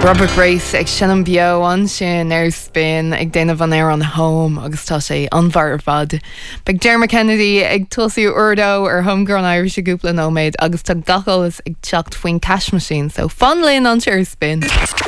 Robert Grace ag sin an bio an sin ar spin ag déanamh an air an home agus tá sé anmhar fad. Beg Dermot Kennedy ag tosú urdo ar Homegrown Irish a gúpla nóméid agus tá gachol is ag teacht faoin cash machine, so fan linn an ar spin.